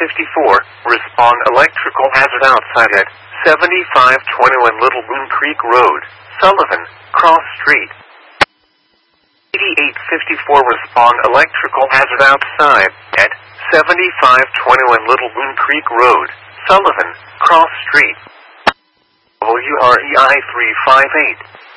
respond electrical hazard outside at 7521 Little Moon Creek Road, Sullivan, Cross Street. 8854 respond electrical hazard outside at 7521 Little Moon Creek Road, Sullivan, Cross Street. WREI 358.